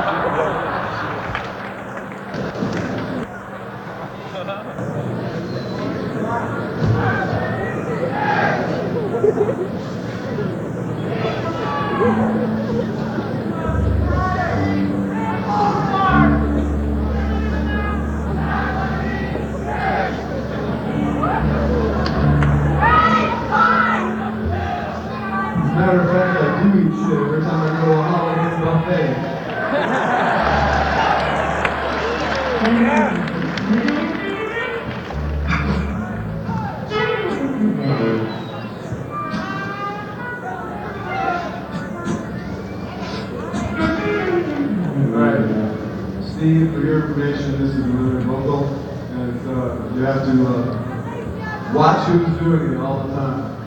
Matter of fact, I do eat shit every time I go to a Holiday buffet. Alright, Steve, for your information, this is another vocal, and you have to watch who's doing it all the time.